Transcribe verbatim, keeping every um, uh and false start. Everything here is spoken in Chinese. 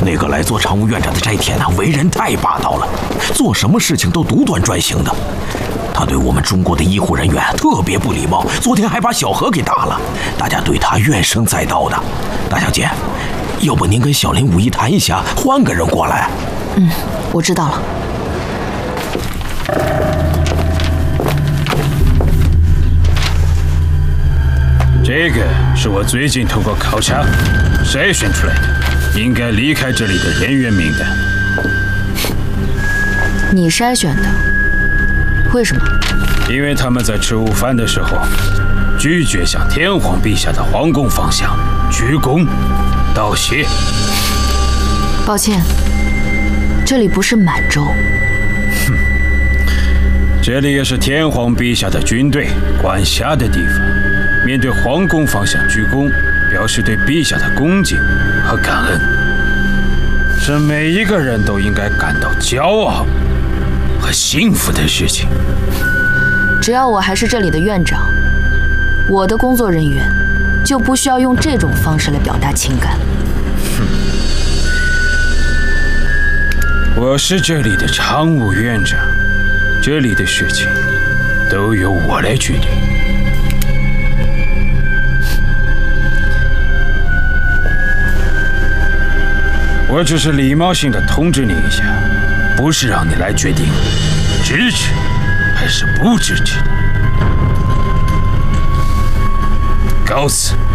那个来做常务院长的斋田啊，为人太霸道了，做什么事情都独断专行的。他对我们中国的医护人员特别不礼貌，昨天还把小何给打了，大家对他怨声载道的。大小姐，要不您跟小林武一谈一下，换个人过来。 嗯，我知道了。 这个是我最近通过考察筛选出来的，应该离开这里的人员名单。 你筛选的？为什么？ 因为他们在吃午饭的时候，拒绝向天皇陛下的皇宫方向鞠躬道谢。 抱歉，这里不是满洲。 哼，这里也是天皇陛下的军队管辖的地方。面对皇宫方向鞠躬，表示对陛下的恭敬和感恩，是每一个人都应该感到骄傲和幸福的事情。 只要我还是这里的院长，我的工作人员就不需要用这种方式来表达情感。 哼，我是这里的常务院长，这里的事情都由我来决定。我只是礼貌性的通知你一下，不是让你来决定支持还是不支持的。告辞。